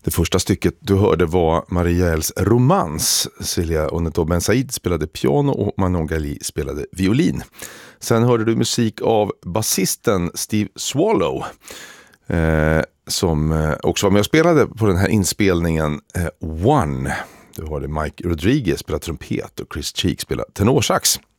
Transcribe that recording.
Det första stycket du hörde var Maria Els romans. Celia Oneto Ben Said spelade piano och Manon Gali spelade violin. Sen hörde du musik av basisten Steve Swallow som också var med och spelade på den här inspelningen One. Du hörde Mike Rodriguez spela trumpet och Chris Cheek spela tenorsax.